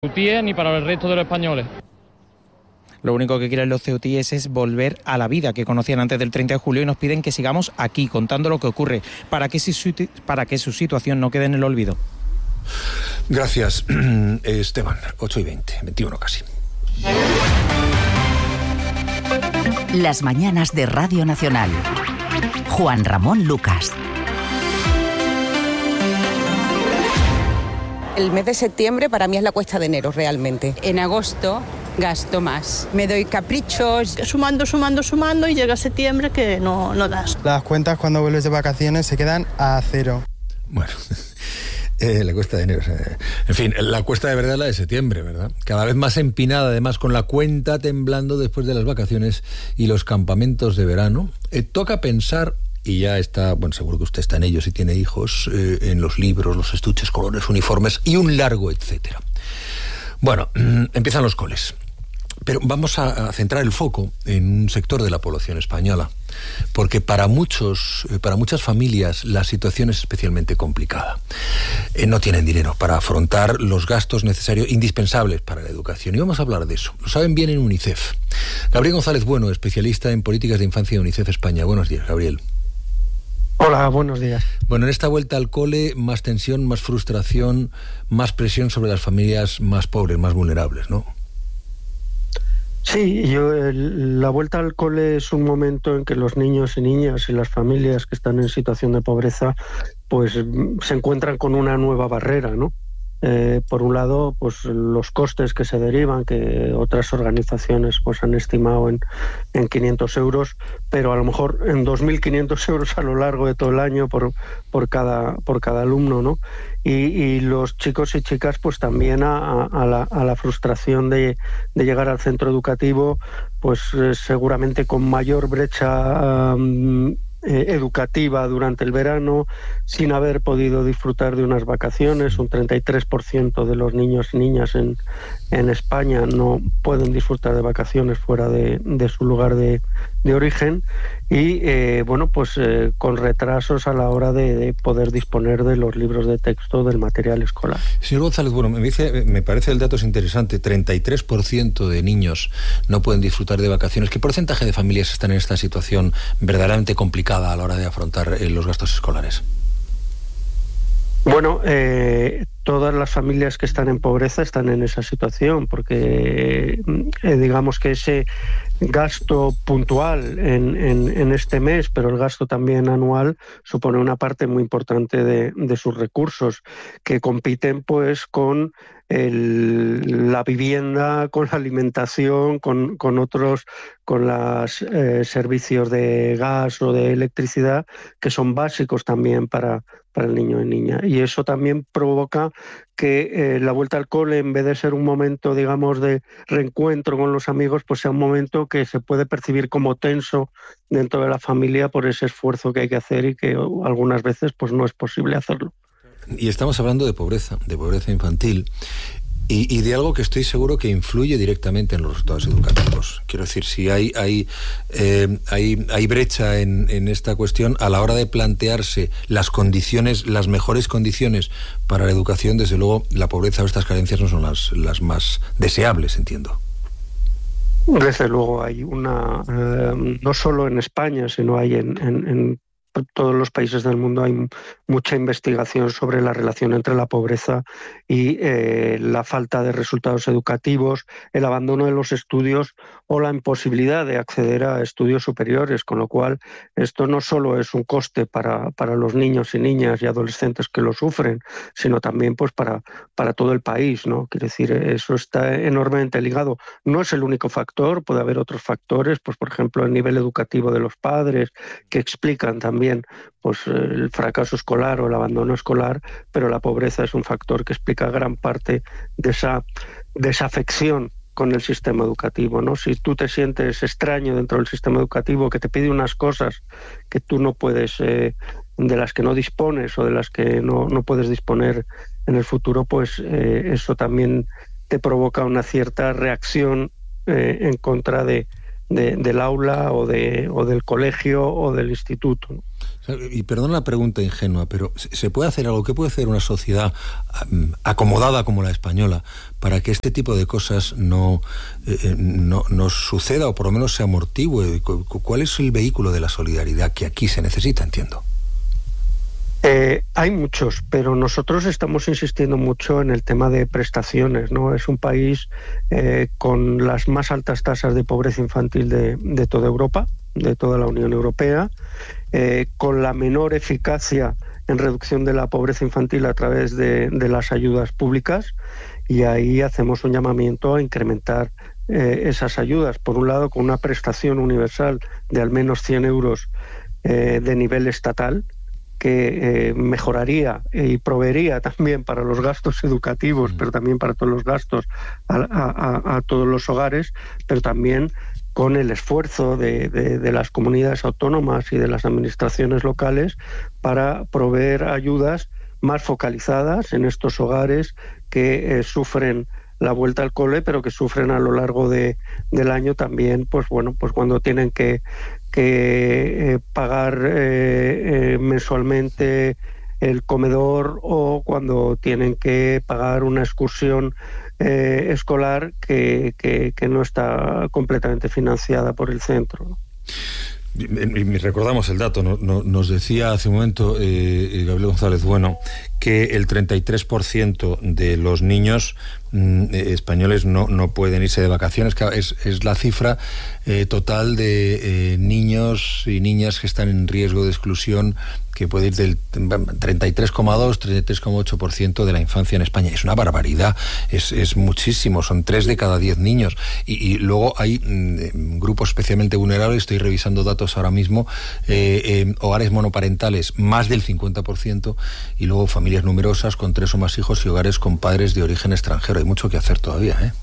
ceutíes ni para el resto de los españoles. Lo único que quieren los ceutíes es volver a la vida que conocían antes del 30 de julio y nos piden que sigamos aquí contando lo que ocurre para que su situación no quede en el olvido. Gracias, Esteban. 8:20, 21 casi. Las mañanas de Radio Nacional. Juan Ramón Lucas. El mes de septiembre para mí es la cuesta de enero, realmente. En agosto gasto más. Me doy caprichos. Sumando y llega septiembre que no das. Las cuentas cuando vuelves de vacaciones se quedan a cero. Bueno, la cuesta de enero. En fin, la cuesta de verdad es la de septiembre, ¿verdad? Cada vez más empinada, además, con la cuenta temblando después de las vacaciones y los campamentos de verano. Toca pensar... Y ya está, bueno, seguro que usted está en ello si tiene hijos, en los libros, los estuches, colores, uniformes y un largo etcétera. Bueno, empiezan los coles. Pero vamos a centrar el foco en un sector de la población española, porque para muchas familias la situación es especialmente complicada. No tienen dinero para afrontar los gastos necesarios, indispensables para la educación. Y vamos a hablar de eso. Lo saben bien en UNICEF. Gabriel González Bueno, especialista en políticas de infancia de UNICEF España. Buenos días, Gabriel. Hola, buenos días. Bueno, en esta vuelta al cole, más tensión, más frustración, más presión sobre las familias más pobres, más vulnerables, ¿no? Sí, la vuelta al cole es un momento en que los niños y niñas y las familias que están en situación de pobreza pues se encuentran con una nueva barrera, ¿no? Por un lado, pues los costes que se derivan, que otras organizaciones pues han estimado en 500 euros, pero a lo mejor en 2.500 euros a lo largo de todo el año por cada alumno, ¿no? Y los chicos y chicas pues también a la frustración de llegar al centro educativo, pues seguramente con mayor brecha educativa durante el verano, sin haber podido disfrutar de unas vacaciones. Un 33% de los niños y niñas en España no pueden disfrutar de vacaciones fuera de su lugar de origen y con retrasos a la hora de poder disponer de los libros de texto, del material escolar. Señor González, bueno, me parece el dato es interesante. 33% de niños no pueden disfrutar de vacaciones. ¿Qué porcentaje de familias están en esta situación verdaderamente complicada a la hora de afrontar los gastos escolares? Bueno, todas las familias que están en pobreza están en esa situación, porque digamos que ese gasto puntual en este mes, pero el gasto también anual, supone una parte muy importante de sus recursos, que compiten pues con la vivienda, con la alimentación, con los servicios de gas o de electricidad, que son básicos también para el niño y niña. Y eso también provoca que la vuelta al cole, en vez de ser un momento, digamos, de reencuentro con los amigos, pues sea un momento que se puede percibir como tenso dentro de la familia por ese esfuerzo que hay que hacer y que algunas veces pues no es posible hacerlo. Y estamos hablando de pobreza infantil y de algo que estoy seguro que influye directamente en los resultados educativos. Quiero decir, si hay brecha en esta cuestión a la hora de plantearse las mejores condiciones para la educación, desde luego la pobreza o estas carencias no son las más deseables, entiendo. Desde luego hay no solo en España, sino hay en todos los países del mundo hay mucha investigación sobre la relación entre la pobreza y la falta de resultados educativos, el abandono de los estudios o la imposibilidad de acceder a estudios superiores, con lo cual esto no solo es un coste para los niños y niñas y adolescentes que lo sufren, sino también pues para todo el país, ¿no? Quiere decir, eso está enormemente ligado. No es el único factor, puede haber otros factores, pues por ejemplo el nivel educativo de los padres, que explican también pues el fracaso escolar o el abandono escolar, pero la pobreza es un factor que explica gran parte de esa desafección con el sistema educativo, ¿no? Si tú te sientes extraño dentro del sistema educativo, que te pide unas cosas que tú no puedes, de las que no dispones o de las que no puedes disponer en el futuro, pues eso también te provoca una cierta reacción en contra del aula o del colegio o del instituto, ¿no? Y perdón la pregunta ingenua, pero ¿se puede hacer algo? ¿Qué puede hacer una sociedad acomodada como la española para que este tipo de cosas no suceda o por lo menos se amortigüe? ¿Cuál es el vehículo de la solidaridad que aquí se necesita, entiendo? Hay muchos, pero nosotros estamos insistiendo mucho en el tema de prestaciones, ¿no? Es un país con las más altas tasas de pobreza infantil de toda Europa, de toda la Unión Europea, con la menor eficacia en reducción de la pobreza infantil a través de las ayudas públicas, y ahí hacemos un llamamiento a incrementar esas ayudas, por un lado con una prestación universal de al menos 100 euros de nivel estatal, que mejoraría y proveería también para los gastos educativos, pero también para todos los gastos a todos los hogares, pero también con el esfuerzo de las comunidades autónomas y de las administraciones locales para proveer ayudas más focalizadas en estos hogares que sufren la vuelta al cole, pero que sufren a lo largo del año también, pues cuando tienen que pagar mensualmente el comedor, o cuando tienen que pagar una excursión escolar que no está completamente financiada por el centro, ¿no? Y recordamos el dato, nos decía hace un momento Gabriel González Bueno que el 33% de los niños españoles no pueden irse de vacaciones. Es la cifra total de niños y niñas que están en riesgo de exclusión, que puede ir del 33,8% de la infancia en España. Es una barbaridad, es muchísimo, son 3 de cada 10 niños. Y luego hay grupos especialmente vulnerables, estoy revisando datos ahora mismo, hogares monoparentales, más del 50%, y luego familias numerosas con 3 o más hijos y hogares con padres de origen extranjero. Hay mucho que hacer todavía, ¿eh?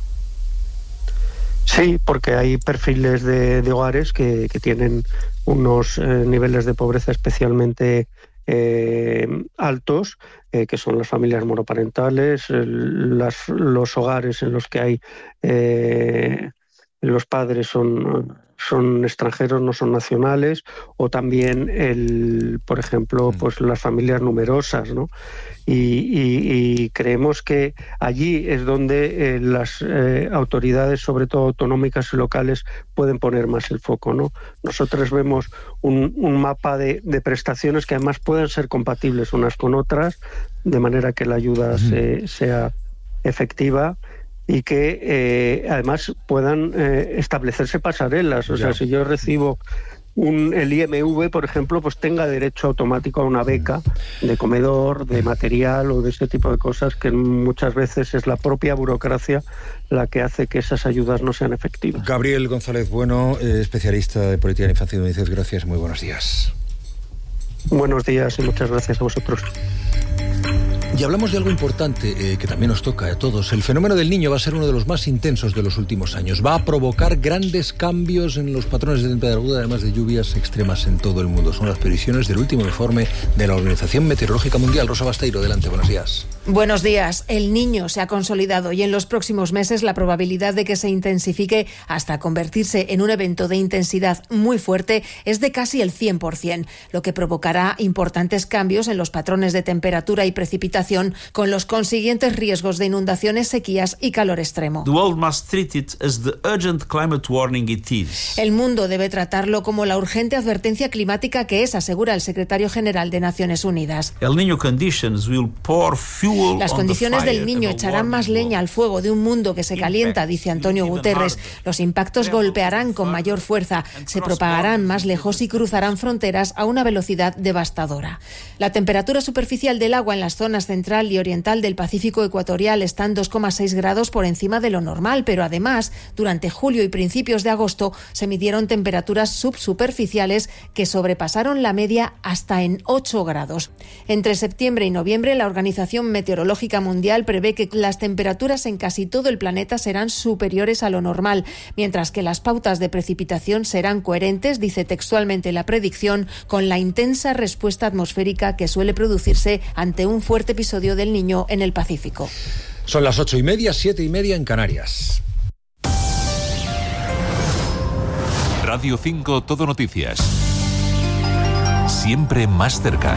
Sí, porque hay perfiles de hogares que tienen unos niveles de pobreza especialmente altos, que son las familias monoparentales, los hogares en los que hay los padres son extranjeros, no son nacionales, o también por ejemplo, pues las familias numerosas, ¿no? Y creemos que allí es donde las autoridades, sobre todo autonómicas y locales, pueden poner más el foco, ¿no? Nosotros vemos un mapa de prestaciones que además pueden ser compatibles unas con otras, de manera que la ayuda sea efectiva, y que además puedan establecerse pasarelas. O sea, si yo recibo el IMV, por ejemplo, pues tenga derecho automático a una beca de comedor, de material o de ese tipo de cosas, que muchas veces es la propia burocracia la que hace que esas ayudas no sean efectivas. Gabriel González Bueno, especialista de política de infancia de UNICEF, gracias, muy buenos días. Buenos días y muchas gracias a vosotros. Y hablamos de algo importante que también nos toca a todos. El fenómeno del Niño va a ser uno de los más intensos de los últimos años. Va a provocar grandes cambios en los patrones de temperatura, además de lluvias extremas en todo el mundo. Son las previsiones del último informe de la Organización Meteorológica Mundial. Rosa Basteiro, adelante, buenos días. Buenos días. El Niño se ha consolidado y en los próximos meses la probabilidad de que se intensifique hasta convertirse en un evento de intensidad muy fuerte es de casi el 100%, lo que provocará importantes cambios en los patrones de temperatura y precipitación, con los consiguientes riesgos de inundaciones, sequías y calor extremo. El mundo debe tratarlo como la urgente advertencia climática que es, asegura el secretario general de Naciones Unidas. Las condiciones del Niño echarán más leña al fuego de un mundo que se calienta, dice Antonio Guterres. Los impactos golpearán con mayor fuerza, se propagarán más lejos y cruzarán fronteras a una velocidad devastadora. La temperatura superficial del agua en las zonas central y oriental del Pacífico ecuatorial están 2,6 grados por encima de lo normal, pero además, durante julio y principios de agosto se midieron temperaturas subsuperficiales que sobrepasaron la media hasta en 8 grados. Entre septiembre y noviembre, la Organización Meteorológica Mundial prevé que las temperaturas en casi todo el planeta serán superiores a lo normal, mientras que las pautas de precipitación serán coherentes, dice textualmente la predicción, con la intensa respuesta atmosférica que suele producirse ante un fuerte episodio del Niño en el Pacífico. Son las 8:30, 7:30 en Canarias. Radio 5 Todo Noticias. siempre más cerca.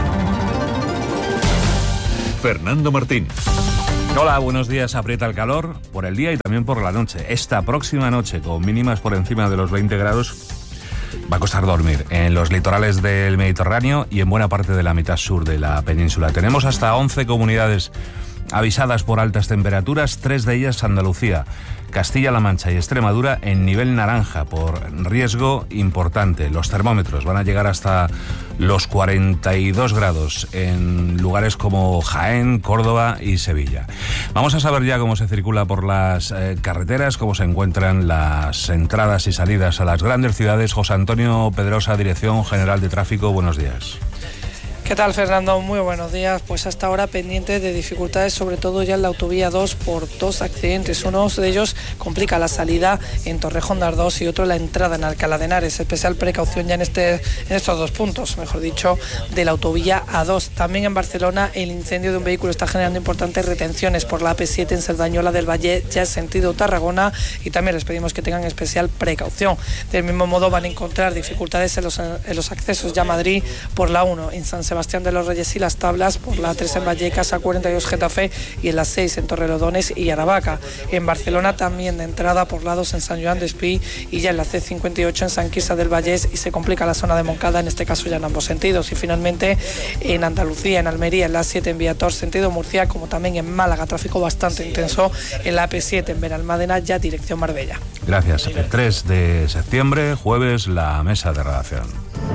Fernando Martín. Hola, buenos días. Aprieta el calor por el día y también por la noche. Esta próxima noche, con mínimas por encima de los 20 grados, va a costar dormir en los litorales del Mediterráneo y en buena parte de la mitad sur de la península. Tenemos hasta 11 comunidades avisadas por altas temperaturas, 3 de ellas Andalucía, Castilla-La Mancha y Extremadura en nivel naranja por riesgo importante. Los termómetros van a llegar hasta los 42 grados en lugares como Jaén, Córdoba y Sevilla. Vamos a saber ya cómo se circula por las carreteras, cómo se encuentran las entradas y salidas a las grandes ciudades. José Antonio Pedrosa, Dirección General de Tráfico, buenos días. ¿Qué tal, Fernando? Muy buenos días. Pues hasta ahora pendiente de dificultades, sobre todo ya en la autovía 2 por 2 accidentes. Uno de ellos complica la salida en Torrejón de Ardoz y otro la entrada en Alcalá de Henares. Especial precaución ya en estos 2 puntos, mejor dicho, de la autovía A2. También en Barcelona el incendio de un vehículo está generando importantes retenciones por la AP7 en Cerdañola del Valle, ya en sentido Tarragona, y también les pedimos que tengan especial precaución. Del mismo modo van a encontrar dificultades en los accesos ya a Madrid por la 1 en San Sebastián de los Reyes y Las Tablas, por la 3 en Vallecas, A42 Getafe y en la 6 en Torrelodones y Aravaca. En Barcelona también de entrada por la 2 en Sant Joan d'Espí y ya en la C58 en Sant Quirze del Vallès, y se complica la zona de Montcada, en este caso ya en ambos sentidos. Y finalmente en Andalucía, en Almería, en la 7 en Viator sentido Murcia, como también en Málaga, tráfico bastante intenso en la AP7 en Benalmádena, ya dirección Marbella. Gracias. El 3 de septiembre, jueves, la mesa de redacción.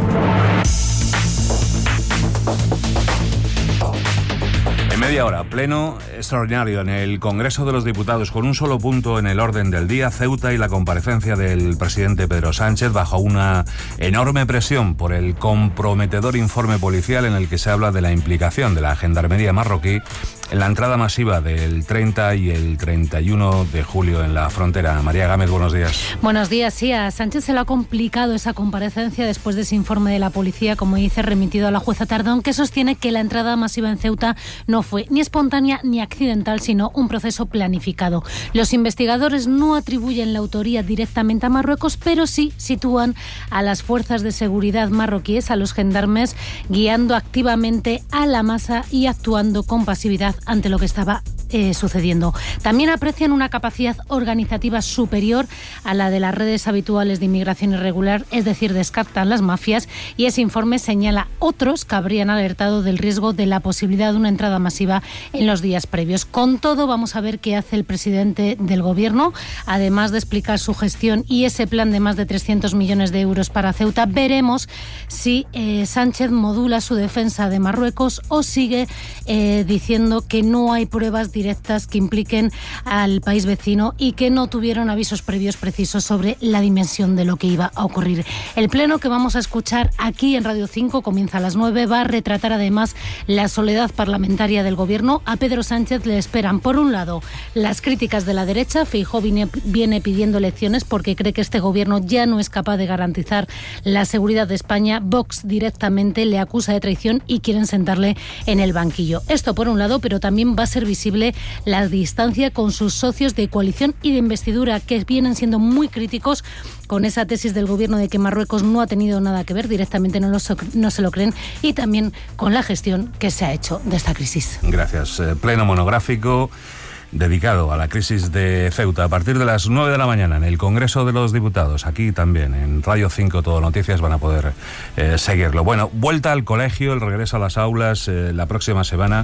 En media hora, pleno extraordinario en el Congreso de los Diputados, con un solo punto en el orden del día: Ceuta y la comparecencia del presidente Pedro Sánchez, bajo una enorme presión por el comprometedor informe policial en el que se habla de la implicación de la gendarmería marroquí en la entrada masiva del 30 y el 31 de julio en la frontera. María Gámez, buenos días. Buenos días. Sí, a Sánchez se le ha complicado esa comparecencia después de ese informe de la policía, como dice, remitido a la jueza Tardón, que sostiene que la entrada masiva en Ceuta no fue ni espontánea ni accidental, sino un proceso planificado. Los investigadores no atribuyen la autoría directamente a Marruecos, pero sí sitúan a las fuerzas de seguridad marroquíes, a los gendarmes, guiando activamente a la masa y actuando con pasividad ante lo que estaba sucediendo. También aprecian una capacidad organizativa superior a la de las redes habituales de inmigración irregular, es decir, descartan las mafias, y ese informe señala otros que habrían alertado del riesgo de la posibilidad de una entrada masiva en los días previos. Con todo, vamos a ver qué hace el presidente del Gobierno, además de explicar su gestión y ese plan de más de 300 millones de euros para Ceuta. Veremos si Sánchez modula su defensa de Marruecos o sigue diciendo que no hay pruebas directas que impliquen al país vecino y que no tuvieron avisos previos precisos sobre la dimensión de lo que iba a ocurrir. El pleno que vamos a escuchar aquí en Radio 5 comienza a las 9, va a retratar además la soledad parlamentaria del Gobierno. A Pedro Sánchez le esperan, por un lado, las críticas de la derecha. Feijóo viene pidiendo elecciones porque cree que este Gobierno ya no es capaz de garantizar la seguridad de España. Vox directamente le acusa de traición y quieren sentarle en el banquillo. Esto por un lado, pero también va a ser visible la distancia con sus socios de coalición y de investidura, que vienen siendo muy críticos con esa tesis del Gobierno de que Marruecos no ha tenido nada que ver, directamente no se lo creen, y también con la gestión que se ha hecho de esta crisis. Gracias. Pleno monográfico dedicado a la crisis de Ceuta a partir de las 9 de la mañana en el Congreso de los Diputados. Aquí también en Radio 5 Todo Noticias van a poder seguirlo. Bueno, vuelta al colegio, el regreso a las aulas la próxima semana.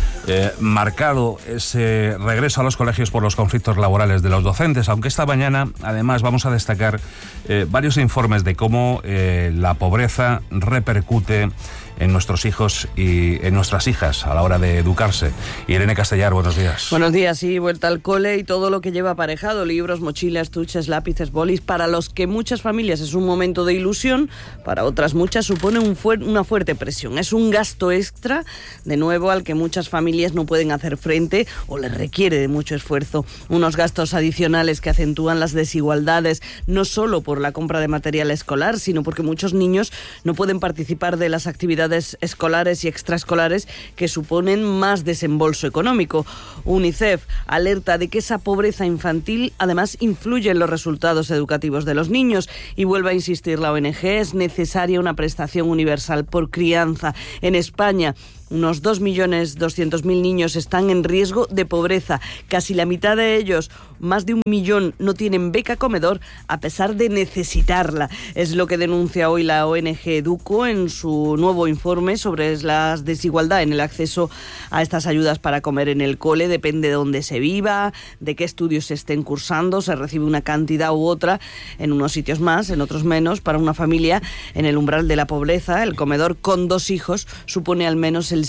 Marcado ese regreso a los colegios por los conflictos laborales de los docentes, aunque esta mañana además vamos a destacar varios informes de cómo la pobreza repercute en nuestros hijos y en nuestras hijas a la hora de educarse. Irene Castellar, buenos días. Buenos días, sí, vuelta al cole y todo lo que lleva aparejado: libros, mochilas, estuches, lápices, bolis. Para los que muchas familias es un momento de ilusión, para otras muchas supone una fuerte presión. Es un gasto extra, de nuevo, al que muchas familias familias no pueden hacer frente o les requiere de mucho esfuerzo. Unos gastos adicionales que acentúan las desigualdades, no solo por la compra de material escolar, sino porque muchos niños no pueden participar de las actividades escolares y extraescolares que suponen más desembolso económico. UNICEF alerta de que esa pobreza infantil además influye en los resultados educativos de los niños y vuelve a insistir la ONG, es necesaria una prestación universal por crianza. En España, unos 2.200.000 niños están en riesgo de pobreza. Casi la mitad de ellos, más de 1 millón, no tienen beca comedor a pesar de necesitarla. Es lo que denuncia hoy la ONG Educo en su nuevo informe sobre la desigualdad en el acceso a estas ayudas para comer en el cole. Depende de dónde se viva, de qué estudios se estén cursando, se recibe una cantidad u otra, en unos sitios más, en otros menos. Para una familia en el umbral de la pobreza, el comedor con 2 hijos supone al menos el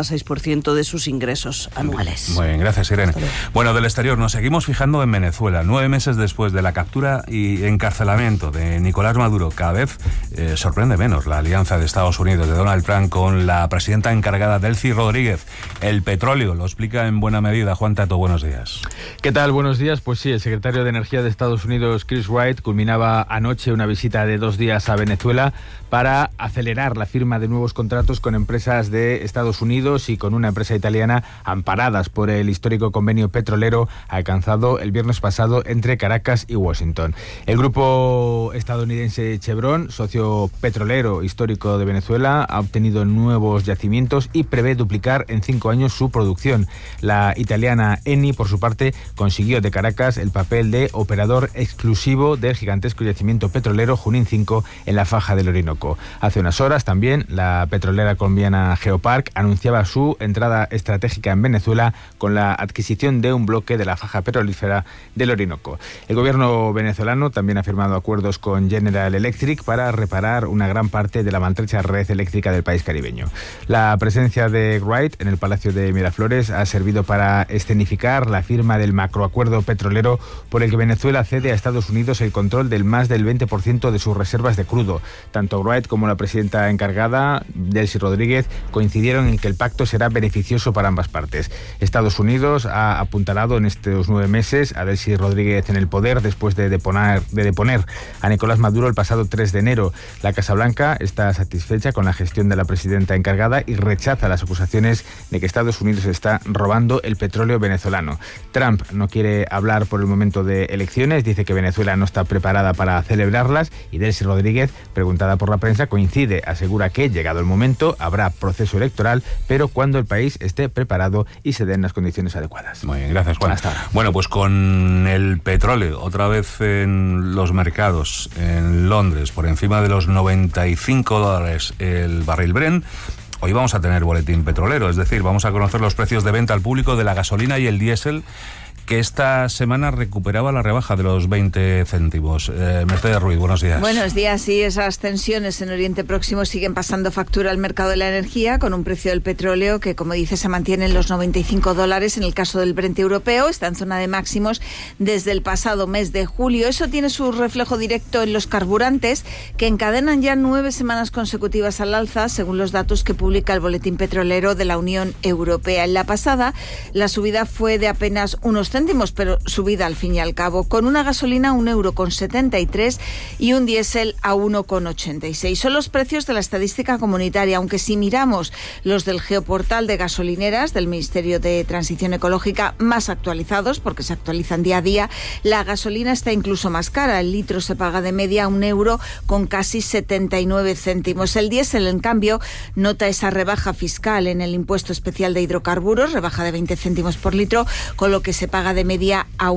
7,6% de sus ingresos anuales. Muy bien, gracias, Irene. Bueno, del exterior nos seguimos fijando en Venezuela. 9 meses después de la captura y encarcelamiento de Nicolás Maduro, cada vez sorprende menos la alianza de Estados Unidos, de Donald Trump, con la presidenta encargada, Delcy Rodríguez. El petróleo lo explica en buena medida. Juan Tato, buenos días. ¿Qué tal? Buenos días. Pues sí, el secretario de Energía de Estados Unidos, Chris Wright, culminaba anoche una visita de 2 días a Venezuela para acelerar la firma de nuevos contratos con empresas de Estados Unidos y con una empresa italiana amparadas por el histórico convenio petrolero alcanzado el viernes pasado entre Caracas y Washington. El grupo estadounidense Chevron, socio petrolero histórico de Venezuela, ha obtenido nuevos yacimientos y prevé duplicar en 5 años su producción. La italiana Eni, por su parte, consiguió de Caracas el papel de operador exclusivo del gigantesco yacimiento petrolero Junín 5 en la faja del Orinoco. Hace unas horas también la petrolera colombiana Geopark anunciaba su entrada estratégica en Venezuela con la adquisición de un bloque de la faja petrolífera del Orinoco. El gobierno venezolano también ha firmado acuerdos con General Electric para reparar una gran parte de la maltrecha red eléctrica del país caribeño. La presencia de Wright en el Palacio de Miraflores ha servido para escenificar la firma del macroacuerdo petrolero por el que Venezuela cede a Estados Unidos el control del más del 20% de sus reservas de crudo. Tanto Wright como la presidenta encargada, Delcy Rodríguez, coincidieron en que el pacto será beneficioso para ambas partes. Estados Unidos ha apuntalado en estos 9 meses a Delcy Rodríguez en el poder después de deponer a Nicolás Maduro el pasado 3 de enero. La Casa Blanca está satisfecha con la gestión de la presidenta encargada y rechaza las acusaciones de que Estados Unidos está robando el petróleo venezolano. Trump no quiere hablar por el momento de elecciones, dice que Venezuela no está preparada para celebrarlas y Delcy Rodríguez, preguntada por la prensa, coincide, asegura que, llegado el momento, habrá proceso electoral, pero cuando el país esté preparado y se den las condiciones adecuadas. Muy bien, gracias, Juan. Hasta ahora. Bueno, pues con el petróleo otra vez en los mercados, en Londres, por encima de los $95 el barril Brent, hoy vamos a tener boletín petrolero, es decir, vamos a conocer los precios de venta al público de la gasolina y el diésel, que esta semana recuperaba la rebaja de los 20 céntimos. Mercedes Ruiz, buenos días. Buenos días. Sí, esas tensiones en Oriente Próximo siguen pasando factura al mercado de la energía, con un precio del petróleo que, como dice, se mantiene en los $95. En el caso del Brent europeo, está en zona de máximos desde el pasado mes de julio. Eso tiene su reflejo directo en los carburantes, que encadenan ya 9 semanas consecutivas al alza, según los datos que publica el Boletín Petrolero de la Unión Europea. En la pasada, la subida fue de apenas unos céntimos, pero subida al fin y al cabo, con una gasolina a €1,73 y un diésel a €1,86. Son los precios de la estadística comunitaria, aunque si miramos los del geoportal de gasolineras del Ministerio de Transición Ecológica, más actualizados, porque se actualizan día a día, la gasolina está incluso más cara. El litro se paga de media a €1 con casi 79 céntimos. El diésel, en cambio, nota esa rebaja fiscal en el impuesto especial de hidrocarburos, rebaja de 20 céntimos por litro, con lo que se paga de media a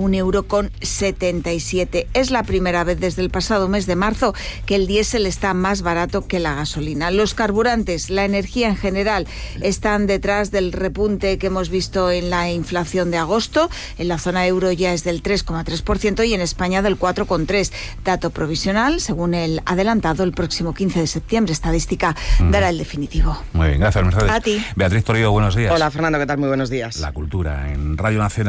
€1,77. Es la primera vez desde el pasado mes de marzo que el diésel está más barato que la gasolina. Los carburantes, la energía en general, están detrás del repunte que hemos visto en la inflación de agosto. En la zona euro ya es del 3,3% y en España del 4,3%. Dato provisional, según el adelantado, el próximo 15 de septiembre. Estadística dará el definitivo. Muy bien, gracias, Mercedes. A ti. Beatriz Torillo, buenos días. Hola, Fernando, ¿qué tal? Muy buenos días. La cultura en Radio Nacional, nuestra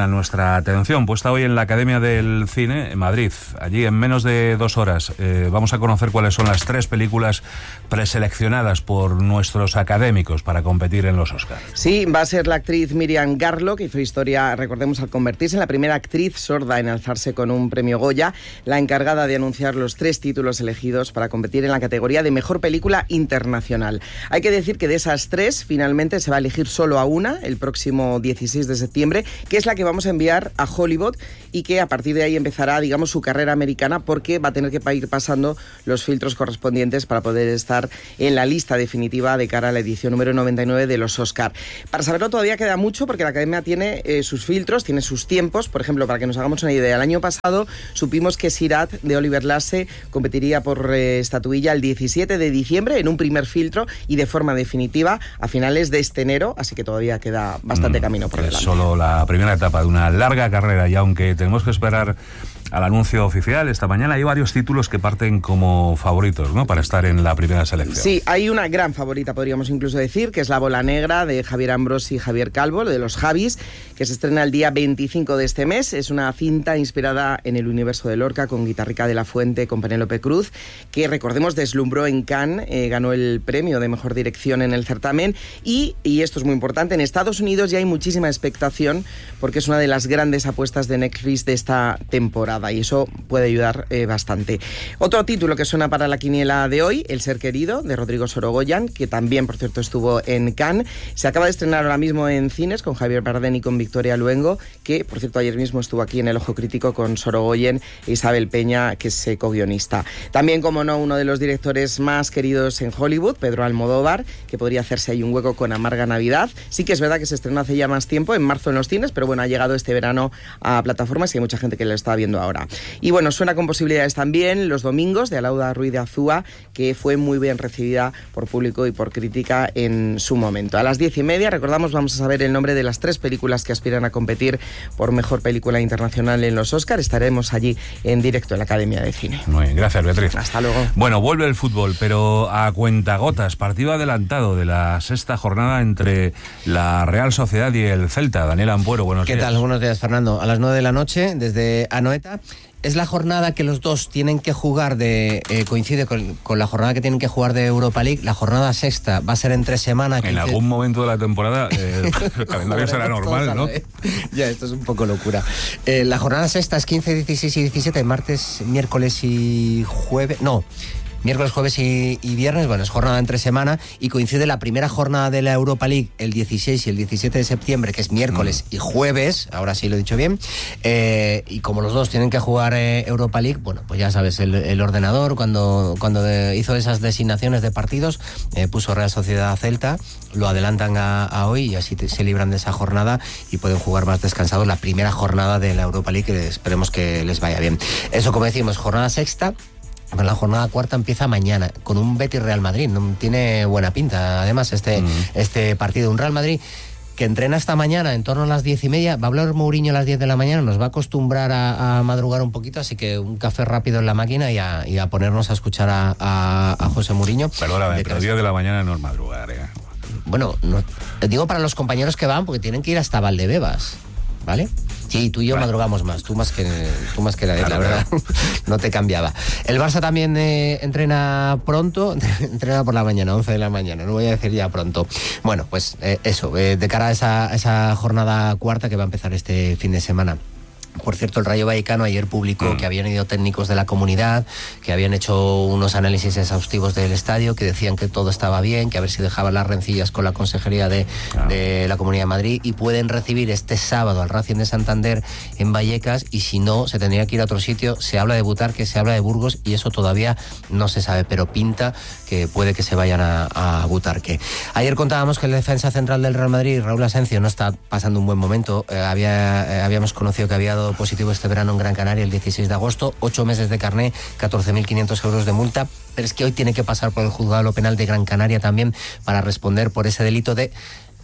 la atención puesta hoy en la Academia del Cine en Madrid. Allí, en menos de 2 horas, vamos a conocer cuáles son las 3 películas preseleccionadas por nuestros académicos para competir en los Oscars. Sí, va a ser la actriz Miriam Garlock, que hizo historia, recordemos, al convertirse en la primera actriz sorda en alzarse con un premio Goya, la encargada de anunciar los 3 títulos elegidos para competir en la categoría de Mejor Película Internacional. Hay que decir que de esas 3, finalmente se va a elegir solo a una, el próximo 16 de septiembre, que es la que vamos a enviar a Hollywood y que a partir de ahí empezará, digamos, su carrera americana, porque va a tener que ir pasando los filtros correspondientes para poder estar en la lista definitiva de cara a la edición número 99 de los Oscar. Para saberlo todavía queda mucho, porque la Academia tiene sus filtros, tiene sus tiempos. Por ejemplo, para que nos hagamos una idea, el año pasado supimos que Sirat, de Oliver Lasse, competiría por estatuilla el 17 de diciembre en un primer filtro y de forma definitiva a finales de este enero, así que todavía queda bastante camino por delante. Es solo la primera etapa de una larga carrera, y aunque tenemos que esperar al anuncio oficial esta mañana, hay varios títulos que parten como favoritos, ¿no?, para estar en la primera selección. Sí, hay una gran favorita, podríamos incluso decir, que es La Bola Negra, de Javier Ambrosi y Javier Calvo, de los Javis, que se estrena el día 25 de este mes. Es una cinta inspirada en el universo de Lorca, con Guitarrica de la Fuente, con Penélope Cruz, que, recordemos, deslumbró en Cannes, ganó el premio de Mejor Dirección en el certamen, y esto es muy importante, en Estados Unidos ya hay muchísima expectación, porque es una de las grandes apuestas de Netflix de esta temporada, y eso puede ayudar bastante. Otro título que suena para la quiniela de hoy, El Ser Querido, de Rodrigo Sorogoyan, que también, por cierto, estuvo en Cannes. Se acaba de estrenar ahora mismo en cines con Javier Bardem y con Victoria Luengo, que, por cierto, ayer mismo estuvo aquí en El Ojo Crítico con Sorogoyen e Isabel Peña, que es co-guionista. También, como no, uno de los directores más queridos en Hollywood, Pedro Almodóvar, que podría hacerse ahí un hueco con Amarga Navidad. Sí que es verdad que se estrenó hace ya más tiempo, en marzo en los cines, pero bueno, ha llegado este verano a plataformas y hay mucha gente que lo está viendo ahora. Y bueno, suena con posibilidades también Los Domingos, de Alauda Ruiz de Azúa, que fue muy bien recibida por público y por crítica en su momento. A las 10:30, recordamos, vamos a saber el nombre de las 3 películas que aspiran a competir por Mejor Película Internacional en los Oscar. Estaremos allí en directo en la Academia de Cine. Muy bien, gracias, Beatriz. Hasta luego. Bueno, vuelve el fútbol, pero a cuentagotas. Partido adelantado de la 6ª jornada entre la Real Sociedad y el Celta. Daniel Ampuero, buenos días. ¿Qué tal? Buenos días, Fernando. A las 9 de la noche, desde Anoeta. Es la jornada que los dos tienen que jugar coincide con la jornada que tienen que jugar de Europa League. La jornada 6ª va a ser entre semana. En algún momento de la temporada el calendario será normal, ¿no? Ya, esto es un poco locura. La jornada 6ª es 15, 16 y 17, martes, miércoles y jueves. No. Miércoles, jueves y viernes, bueno, es jornada entre semana y coincide la primera jornada de la Europa League el 16 y el 17 de septiembre, que es miércoles y jueves, ahora sí lo he dicho bien, y como los dos tienen que jugar Europa League, bueno, pues ya sabes, el ordenador cuando hizo esas designaciones de partidos, puso Real Sociedad Celta, lo adelantan a hoy y así se libran de esa jornada y pueden jugar más descansados la primera jornada de la Europa League, que esperemos que les vaya bien. Eso, como decimos, jornada 6ª. La jornada 4ª empieza mañana con un Betis Real Madrid. No tiene buena pinta, además, este partido. Un Real Madrid que entrena esta mañana en torno a las 10:30. Va a hablar Mourinho a las 10 de la mañana. Nos va a acostumbrar a madrugar un poquito, así que un café rápido en la máquina y a ponernos a escuchar a José Mourinho. Perdóname, pero 10 de la mañana no es madrugar, Bueno, no, digo para los compañeros que van, porque tienen que ir hasta Valdebebas, ¿vale? Sí, tú y yo madrugamos más, tú más que nadie, la verdad, no te cambiaba. El Barça también entrena pronto, entrena por la mañana, 11 de la mañana, no voy a decir ya pronto. Bueno, pues eso, de cara a esa jornada 4ª que va a empezar este fin de semana. Por cierto, el Rayo Vallecano ayer publicó que habían ido técnicos de la comunidad, que habían hecho unos análisis exhaustivos del estadio, que decían que todo estaba bien, que a ver si dejaban las rencillas con la Consejería de la Comunidad de Madrid, y pueden recibir este sábado al Racing de Santander en Vallecas, y si no, se tendría que ir a otro sitio. Se habla de Butarque, se habla de Burgos, y eso todavía no se sabe, pero pinta que puede que se vayan a Butarque. Ayer contábamos que el defensa central del Real Madrid, Raúl Asencio, no está pasando un buen momento. Habíamos conocido que había dado positivo este verano en Gran Canaria el 16 de agosto, 8 meses de carné, 14.500 euros de multa, pero es que hoy tiene que pasar por el juzgado penal de Gran Canaria también para responder por ese delito de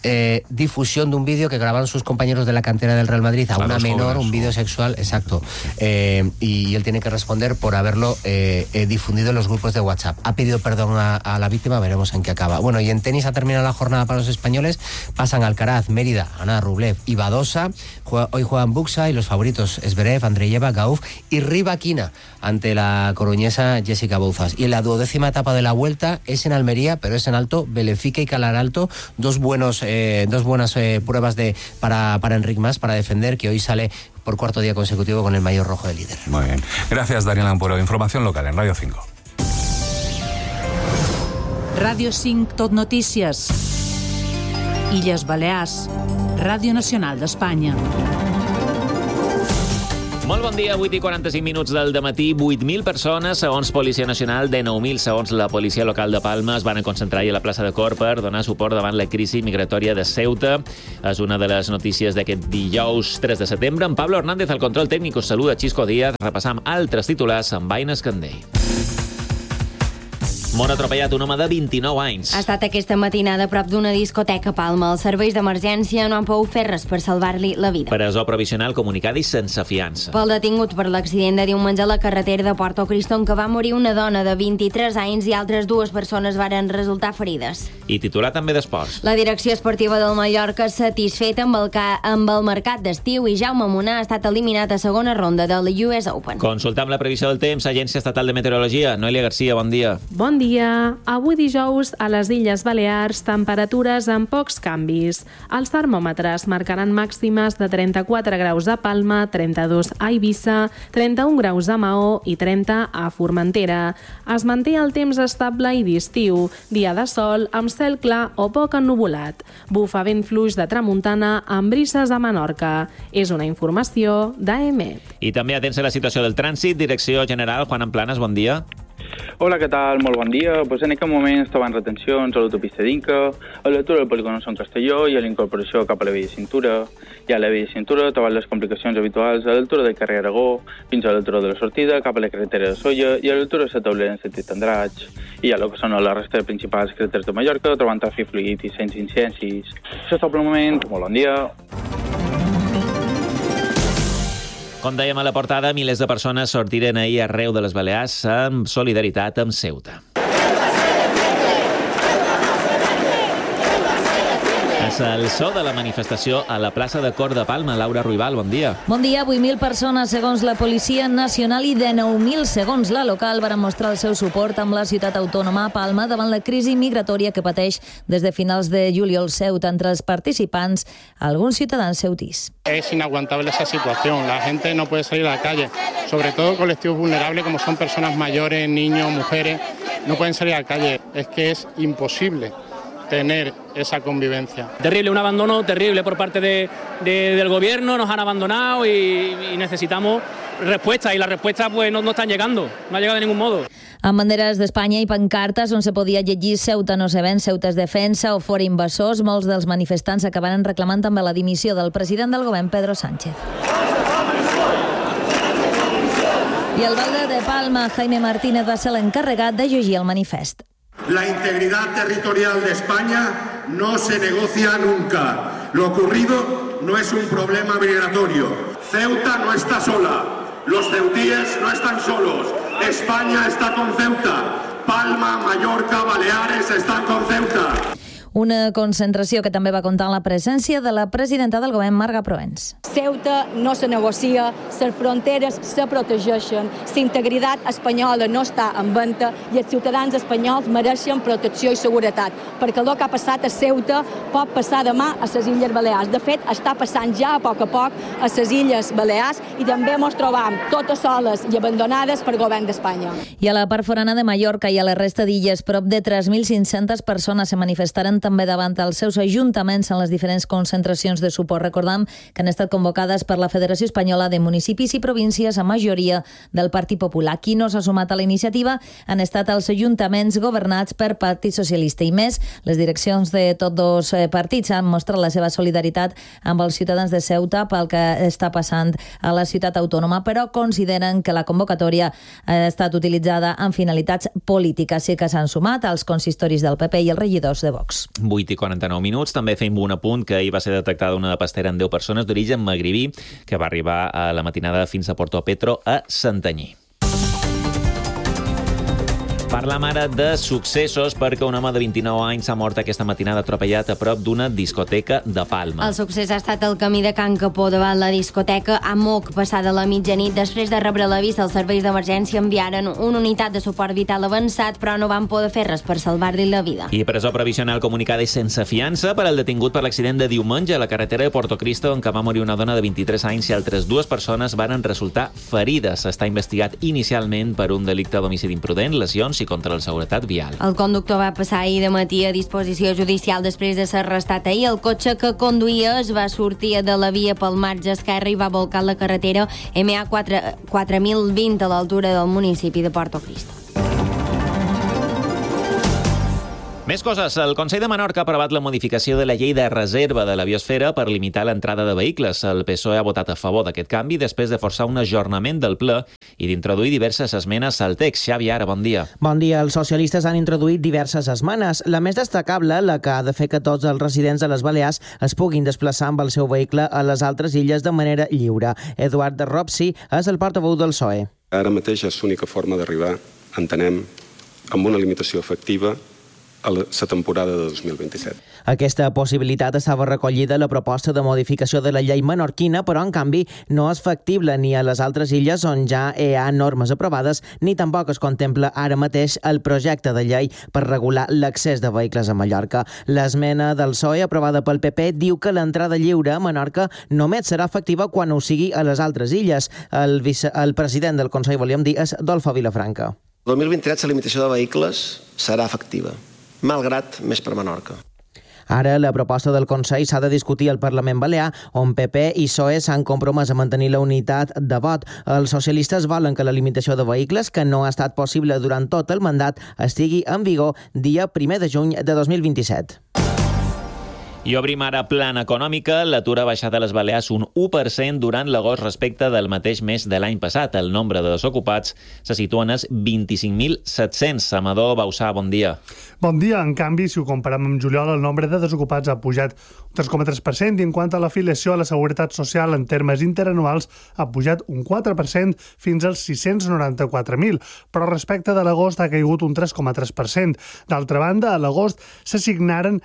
difusión de un vídeo que grabaron sus compañeros de la cantera del Real Madrid a una menor, jóvenes, un vídeo sexual, exacto, y él tiene que responder por haberlo difundido en los grupos de WhatsApp. Ha pedido perdón a la víctima, veremos en qué acaba. Bueno, y en tenis ha terminado la jornada para los españoles, pasan Alcaraz, Mérida, Ana Rublev y Badosa, hoy juegan Buxa y los favoritos Zverev, Andreyeva, Gauff y Rivaquina ante la coruñesa Jessica Bouzas. Y en la 12ª etapa de la Vuelta es en Almería, pero es en alto, Belefica y Calaralto, dos buenas pruebas para Enric Mas, para defender, que hoy sale por cuarto día consecutivo con el maillot rojo de líder. Muy bien. Gracias, Daniel Ampuero. Información local en Radio 5. Radio 5 Tot Notícies. Illes Balears. Ràdio Nacional d'Espanya. Molt bon dia, 8:45 del dematí. 8.000 persones, segons Policia Nacional, de 9.000, segons la policia local de Palma, es van concentrar ahir a la plaça de Cor per donar suport davant la crisi migratòria de Ceuta. És una de les notícies d'aquest dijous 3 de setembre. En Pablo Hernández, al control tècnic, us saluda Xisco Díaz. Repassam altres titulars amb Aina Escandell. Mor atropellat un home de 29 anys. Ha estat aquesta matinada a prop d'una discoteca a Palma. Els serveis d'emergència no han pogut fer res per salvar-li la vida. Presó provisional comunicada i sense fiança. Pel detingut per l'accident de diumenge a la carretera de Porto Cristo, en què va morir una dona de 23 anys i altres 2 persones varen resultar ferides. I titular també d'esports. La direcció esportiva del Mallorca, satisfeta amb el mercat d'estiu, i Jaume Munar ha estat eliminat a segona ronda de la US Open. Consultam la previsió del temps. Agència Estatal de Meteorologia. Noelia Garcia, bon dia. Bon dia. Avui dijous a les Illes Balears temperatures amb pocs canvis. Els termòmetres marcaran màximes de 34 graus a Palma, 32 a Eivissa, 31 graus a Maó i 30 a Formentera. Es manté el temps estable i d'estiu, dia de sol amb cel clar o poc ennuvolat. Bufa vent fluix de tramuntana amb brises a Menorca. És una informació d'AEMET. I també atents a la situació del trànsit. Direcció General, Juan Amplanas, bon dia. Hola, què tal? Molt bon dia. Pues en aquest moment es troben retencions a l'autopista d'Inca, a l'altura del polígon Sant Castelló i a la incorporació cap a la via de cintura. I a la via de cintura troben les complicacions habituals a l'altura del carrer Aragó, fins a l'altura de la sortida, cap a la carretera de Solla i a l'altura de la taulera en sentit Andratx. I a la que són a la resta de principals carreteres de Mallorca troben tràfic fluid i sense incidències. Això és tot per el moment. Molt bon dia. Com dèiem a la portada, milers de persones sortiren ahir arreu de les Balears amb solidaritat amb Ceuta. És el so de la manifestació a la plaça de Cor de Palma. Laura Ruibal, bon dia. Bon dia. 8.000 persones, segons la Policia Nacional, i de 9.000, segons la local, van mostrar el seu suport amb la ciutat autònoma Palma davant la crisi migratòria que pateix des de finals de juliol Ceuta. Entre els participants, alguns ciutadans ceutís. Es inaguantable esa situación. La gente no puede salir a la calle, sobre todo colectivos vulnerables como son personas mayores, niños, mujeres. No pueden salir a la calle. Es que es imposible tener esa convivencia. Terrible, un abandono terrible por parte del gobierno, nos han abandonado y necesitamos respuestas, y las respuestas pues no están llegando, no ha llegado de ningún modo. Amb banderes d'Espanya i pancartes on se podia llegir Ceuta no se ven, Ceuta es defensa o fora invasors, molts dels manifestants acabaren reclamant també la dimissió del president del govern, Pedro Sánchez. I el alcalde de Palma, Jaime Martínez, va ser l'encarregat de llegir el manifest. La integridad territorial de España no se negocia nunca. Lo ocurrido no es un problema migratorio. Ceuta no está sola. Los ceutíes no están solos. España está con Ceuta. Palma, Mallorca, Baleares están con Ceuta. Una concentració que també va comptar amb la presència de la presidenta del govern, Marga Proens. Ceuta no se negocia, les fronteres se protegeixen, la integritat espanyola no està en venda i els ciutadans espanyols mereixen protecció i seguretat, perquè el que ha passat a Ceuta pot passar demà a les Illes Balears. De fet, està passant ja a poc a les Illes Balears i també ens trobam totes soles i abandonades per govern d'Espanya. I a la part forana de Mallorca i a la resta d'illes, prop de 3.500 persones se manifestaren també davant els seus ajuntaments en les diferents concentracions de suport. Recordam que han estat convocades per la Federació Espanyola de Municipis i Províncies, a majoria del Partit Popular. Qui no s'ha sumat a la iniciativa han estat els ajuntaments governats per Partit Socialista. I més, les direccions de tots dos partits han mostrat la seva solidaritat amb els ciutadans de Ceuta pel que està passant a la ciutat autònoma, però consideren que la convocatòria ha estat utilitzada amb finalitats polítiques. Sí que s'han sumat als consistoris del PP i els regidors de Vox. 8:49. També fem un apunt que ahir va ser detectada una pastera amb 10 persones d'origen magribí que va arribar a la matinada fins a Porto Petro a Santanyí. Parlam ara de successos perquè un home de 29 anys s'ha mort aquesta matinada atropellat a prop d'una discoteca de Palma. El succés ha estat el camí de Can Capó davant la discoteca Amok passada la mitjanit. Després de rebre l'avís, els serveis d'emergència enviaren una unitat de suport vital avançat, però no van poder fer res per salvar-li la vida. I presó provisional comunicada i sense fiança per al detingut per l'accident de diumenge a la carretera de Porto Cristo, en què va morir una dona de 23 anys i altres 2 persones varen resultar ferides. Està investigat inicialment per un delicte d'homicidi imprudent, lesions i contra la seguretat vial. El conductor va passar ahir de matí a disposició judicial després de ser arrestat ahir. El cotxe que conduïa es va sortir de la via pel marge esquerre i va volcar la carretera MA 4020 a l'altura del municipi de Porto Cristo. Més coses. El Consell de Menorca ha aprovat la modificació de la llei de reserva de la biosfera per limitar l'entrada de vehicles. El PSOE ha votat a favor d'aquest canvi després de forçar un ajornament del ple i d'introduir diverses esmenes al text. Xavi, ara, bon dia. Bon dia. Els socialistes han introduït diverses esmenes. La més destacable, la que ha de fer que tots els residents de les Balears es puguin desplaçar amb el seu vehicle a les altres illes de manera lliure. Eduard Ropsi és el portaveu del PSOE. Ara mateix és l'única forma d'arribar, entenem, amb una limitació efectiva a la temporada de 2027. Aquesta possibilitat estava recollida a la proposta de modificació de la llei menorquina, però en canvi no és factible ni a les altres illes on ja hi ha normes aprovades, ni tampoc es contempla ara mateix el projecte de llei per regular l'accés de vehicles a Mallorca. L'esmena del PSOE aprovada pel PP diu que l'entrada lliure a Menorca només serà efectiva quan ho sigui a les altres illes. El president del Consell, volíem dir, és Adolfo Vilafranca. El 2023 la limitació de vehicles serà efectiva, malgrat més per Menorca. Ara la proposta del Consell s'ha de discutir al Parlament Balear, on PP i PSOE s'han compromès a mantenir la unitat de vot. Els socialistes volen que la limitació de vehicles, que no ha estat possible durant tot el mandat, estigui en vigor dia 1 de juny de 2027. I obrim ara plana econòmica. L'atur ha baixat a les Balears un 1% durant l'agost respecte del mateix mes de l'any passat. El nombre de desocupats se situa en els 25.700. Amador Bausà, bon dia. Bon dia. En canvi, si ho comparem amb juliol, el nombre de desocupats ha pujat un 3,3% i en quant a l'afiliació a la Seguretat Social en termes interanuals ha pujat un 4% fins als 694.000, però respecte de l'agost ha caigut un 3,3%. D'altra banda, a l'agost s'assignaren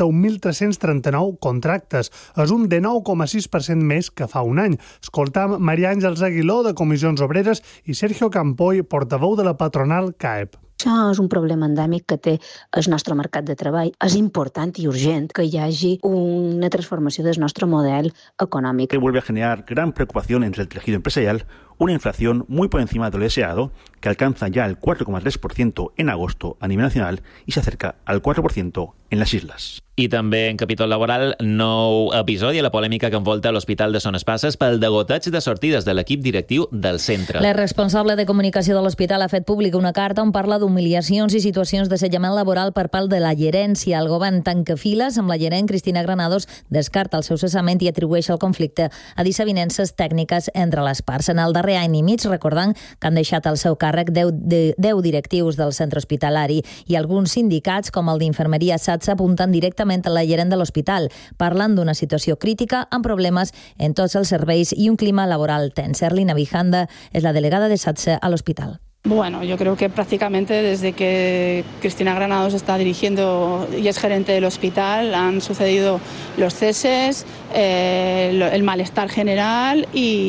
31.339 contractes. És un 19,6% més que fa un any. Escoltam Maria Àngels Aguiló, de Comissions Obreres, i Sergio Campoy, portaveu de la patronal CAEP. Això és un problema endèmic que té el nostre mercat de treball. És important i urgent que hi hagi una transformació del nostre model econòmic. Vuelve a generar gran preocupación entre el tejido empresarial una inflación muy por encima de lo deseado, que alcanza ya el 4,3% en agosto a nivel nacional y se acerca al 4% en las islas. I també en capítol laboral, nou episodi a la polèmica que envolta l'Hospital de Son Espases pel degoteig de sortides de l'equip directiu del centre. La responsable de comunicació de l'hospital ha fet pública una carta on parla d'humiliacions i situacions d'assetjament laboral per part de la gerència. El govern tanca files amb la gerent Cristina Granados, descarta el seu cessament i atribueix el conflicte a dissavinences tècniques entre les parts. En el darrer any i mig, recordant que han deixat el seu càrrec 10 directius del centre hospitalari i alguns sindicats, com el d'Infermeria SATSA, apunten directament a la gerent de l'hospital, parlant d'una situació crítica amb problemes en tots els serveis y un clima laboral tens. Erlina Vijanda és la delegada de SATSA a l'hospital. Bueno, yo creo que prácticamente desde que Cristina Granados está dirigiendo y es gerente del hospital han sucedido los ceses, el malestar general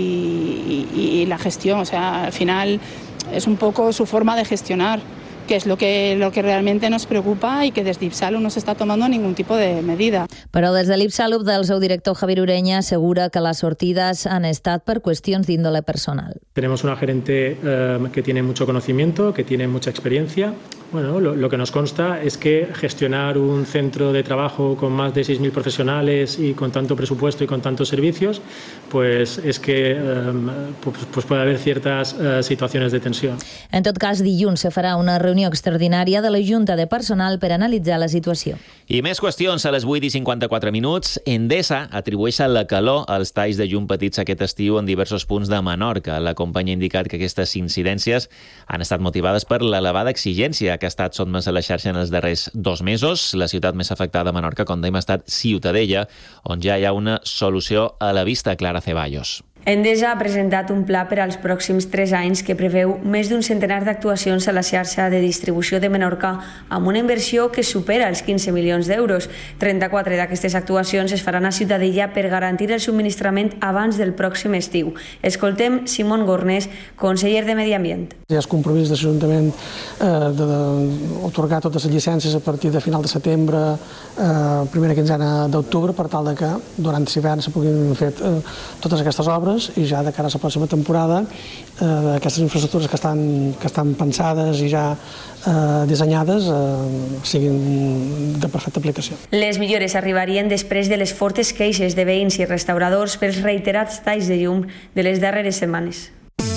y la gestión. O sea, al final es un poco su forma de gestionar, que es lo que realmente nos preocupa y que desde IPSALUB no se está tomando ningún tipo de medida. Però des de l'IPSALUB, del seu director Javier Ureña, assegura que les sortides han estat per qüestions d'índole personal. Tenemos una gerente que tiene mucho conocimiento, que tiene mucha experiencia. Bueno, lo que nos consta es que gestionar un centro de trabajo con más de 6.000 profesionales y con tanto presupuesto y con tantos servicios, pues es que pues puede haber ciertas situaciones de tensión. En tot cas, dilluns se farà una reunió extraordinària de la Junta de Personal per analitzar la situació. I més qüestions a les 8:54 minuts. Endesa atribueix la calor als talls de llum petits aquest estiu en diversos punts de Menorca. La companyia ha indicat que aquestes incidències han estat motivades per l'elevada exigència que ha estat sotmesa a la xarxa en els darrers 2 mesos. La ciutat més afectada a Menorca, com dèiem, ha estat Ciutadella, on ja hi ha una solució a la vista. Clara Ceballos. Endesa ha presentat un pla per als pròxims 3 anys que preveu més d'un centenar d'actuacions a la xarxa de distribució de Menorca amb una inversió que supera els 15 milions d'euros. 34 d'aquestes actuacions es faran a Ciutadella per garantir el subministrament abans del pròxim estiu. Escoltem Simón Gornés, conseller de Medi Ambient. Hi ha el compromís de l'Ajuntament d'atorgar totes les llicències a partir de final de setembre, primera quinzena d'octubre, per tal que durant l'hivern se puguin fer totes aquestes obres i ja de cara a la pròxima temporada aquestes infraestructures que estan pensades i ja dissenyades siguin de perfecta aplicació. Les millores arribarien després de les fortes queixes de veïns i restauradors pels reiterats talls de llum de les darreres setmanes.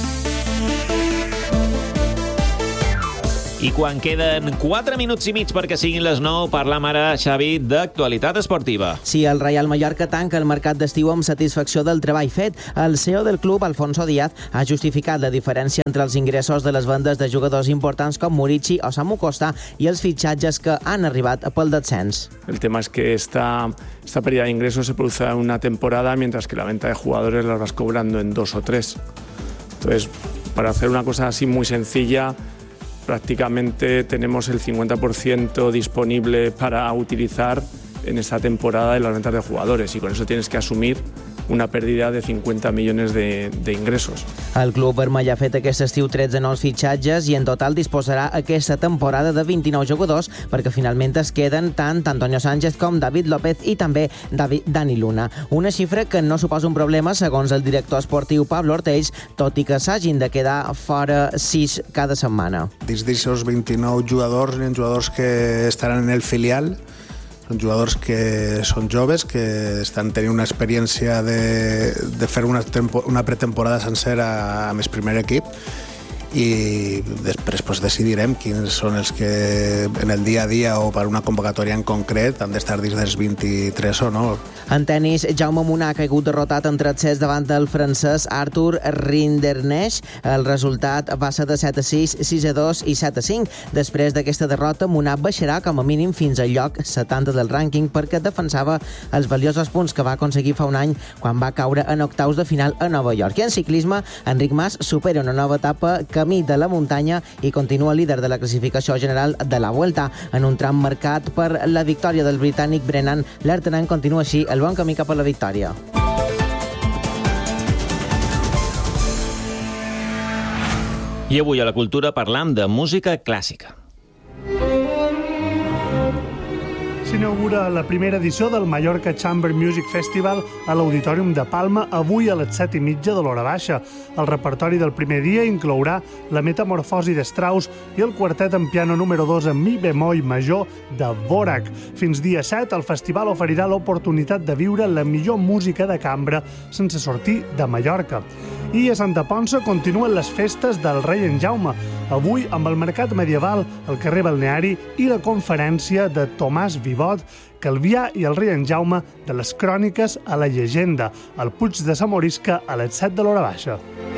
I quan queden 4 minuts i mig perquè siguin les 9, parlam ara, Xavi, d'actualitat esportiva. Sí, el Real Mallorca tanca el mercat d'estiu amb satisfacció del treball fet. El CEO del club, Alfonso Díaz, ha justificat la diferència entre els ingressos de les vendes de jugadors importants com Murici o Samu Costa i els fitxatges que han arribat pel descens. El tema es que esta pérdida de ingresos se produce en una temporada, mientras que la venta de jugadores las vas cobrando en 2 o 3. Entonces, para hacer una cosa así muy sencilla, prácticamente tenemos el 50% disponible para utilizar en esta temporada de las ventas de jugadores y con eso tienes que asumir una pérdida de 50 millones de ingresos. El club vermell ha fet aquest estiu 13 nous fitxatges i en total disposarà aquesta temporada de 29 jugadors perquè finalment es queden tant Antonio Sánchez com David López i també Dani Luna. Una xifra que no suposa un problema segons el director esportiu Pablo Ortells, tot i que s'hagin de quedar fora 6 cada setmana. Dins d'aquests 29 jugadors, hi ha jugadors que estaran en el filial. Són jugadors que són joves, que estan tenint una experiència de fer una pretemporada sencera amb el primer equip i després decidirem quins són els que en el dia a dia o per una convocatòria en concret han d'estar dins dels 23 o no. En tenis, Jaume Munar ha caigut derrotat en 3 sets davant del francès Arthur Rinderknecht. El resultat va ser de 7-6, 6-2 i 7-5. Després d'aquesta derrota, Munar baixarà com a mínim fins al lloc 70 del rànquing perquè defensava els valiosos punts que va aconseguir fa un any quan va caure en octaus de final a Nova York. I en ciclisme, Enric Mas supera una nova etapa camí de la muntanya i continua líder de la classificació general de la Vuelta. En un tram marcat per la victòria del britànic Brennan, l'Artenang continua així el bon camí cap a la victòria. I avui a la cultura parlam de música clàssica. S'inaugura la primera edició del Mallorca Chamber Music Festival a l'Auditorium de Palma avui a les 7:30 de l'hora baixa. El repertori del primer dia inclourà la Metamorfosi de Strauss i el quartet en piano número 2 en mi bemoll major de Dvorak. Fins dia 7, el festival oferirà l'oportunitat de viure la millor música de cambra sense sortir de Mallorca. I a Santa Ponça continuen les festes del rei en Jaume, avui amb el mercat medieval, el carrer Balneari i la conferència de Tomàs Vivot, Calvià i el rei en Jaume de les cròniques a la llegenda, al Puig de sa Morisca a les 7 de l'hora baixa.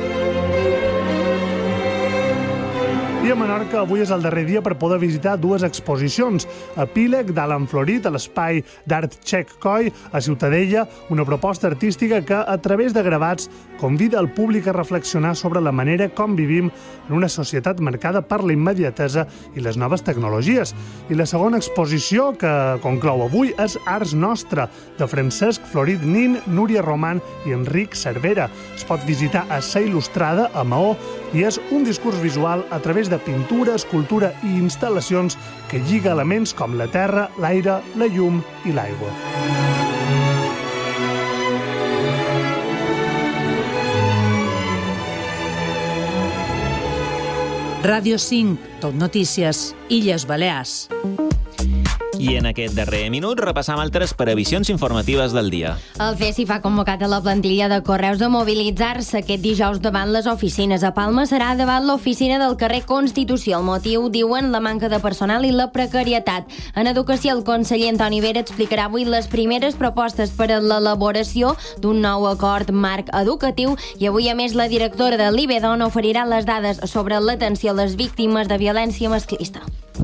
I a Menorca avui és el darrer dia per poder visitar 2 exposicions. Epíleg d'Alan Florit a l'Espai d'Art Txec Coi a Ciutadella, una proposta artística que, a través de gravats, convida el públic a reflexionar sobre la manera com vivim en una societat marcada per la immediatesa i les noves tecnologies. I la segona exposició que conclou avui és Arts Nostra, de Francesc Florit Nin, Núria Roman i Enric Cervera. Es pot visitar a Sa Il·lustrada, a Maó, i és un discurs visual a través de pintura, escultura i instal·lacions que lliga elements com la terra, l'aire, la llum i l'aigua. Ràdio 5, Tot Notícies, Illes Balears. I en aquest darrer minut repassam altres previsions informatives del dia. El CESIF ha convocat a la plantilla de Correus a mobilitzar-se aquest dijous davant les oficines. A Palma serà davant l'oficina del carrer Constitució. El motiu, diuen, la manca de personal i la precarietat. En Educació, el conseller Antoni Vera explicarà avui les primeres propostes per a l'elaboració d'un nou acord marc educatiu i avui, a més, la directora de l'IBEDON oferirà les dades sobre l'atenció a les víctimes de violència masclista.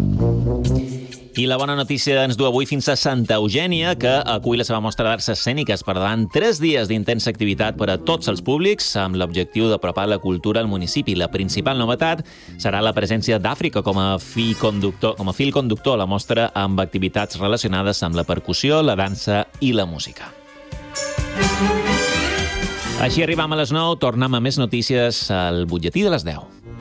I la bona notícia ens du avui fins a Santa Eugènia, que acull la seva mostra d'arts escèniques per davant 3 dies d'intensa activitat per a tots els públics, amb l'objectiu d'apropar la cultura al municipi. La principal novetat serà la presència d'Àfrica com a fil conductor a la mostra, amb activitats relacionades amb la percussió, la dansa i la música. Així arribam a les 9, tornem a més notícies al butlletí de les 10.